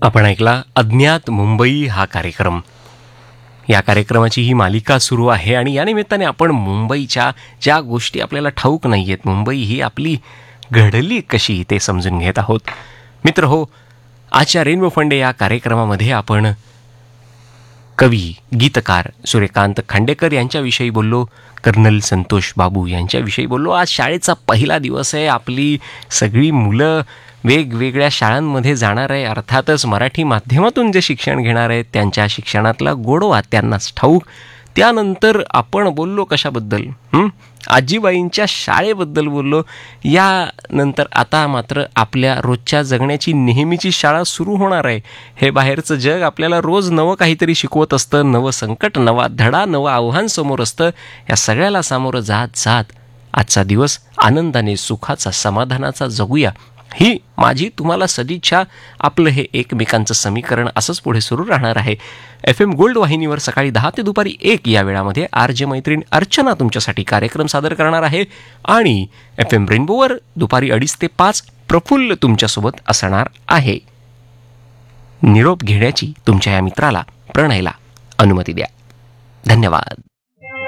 आपण ऐकला अज्ञात मुंबई हा कार्यक्रम. या कार्यक्रमाची ही मालिका सुरू आहे आणि या निमित्ताने आपण मुंबईच्या ज्या गोष्टी आपल्याला ठाऊक नाही आहेत, मुंबई ही आपली घडली कशी ते समजून घेत आहोत. मित्र हो, आजच्या रेनबो फंडे या कार्यक्रमामध्ये आपण कवी, गीतकार सूर्यकांत खांडेकर यांच्याविषयी बोललो, कर्नल संतोष बाबू यांच्याविषयी बोललो. आज शाळेचा पहिला दिवस आहे. आपली सगळी मुलं वेगवेगळ्या शाळांमध्ये जाणार आहे. अर्थातच मराठी माध्यमातून जे शिक्षण घेणार आहेत त्यांच्या शिक्षणातला गोडवा त्यांनाच ठाऊक. त्यानंतर आपण बोललो कशाबद्दल? आजीबाईंच्या शाळेबद्दल बोललो. यानंतर आता मात्र आपल्या रोजच्या जगण्याची नेहमीची शाळा सुरू होणार आहे. हे बाहेरचं जग आपल्याला रोज नवं काहीतरी शिकवत असतं. नवं संकट, नवा धडा, नवं आव्हान समोर असतं. या सगळ्याला सामोरं जात जात आजचा दिवस आनंदाने, सुखाचा, समाधानाचा जगूया, ही माझी तुम्हाला सदिच्छा. आपलं हे एकमेकांचं समीकरण असंच पुढे सुरू राहणार आहे. FM गोल्ड वाहिनीवर सकाळी 10 ते दुपारी 1 या वेळामध्ये RJ मैत्रीण अर्चना तुमच्यासाठी कार्यक्रम सादर करणार आहे आणि FM रेनबोवर दुपारी 2:30 ते 5 प्रफुल्ल तुमच्यासोबत असणार आहे. निरोप घेण्याची तुमच्या या मित्राला, प्रणयला अनुमती द्या. धन्यवाद.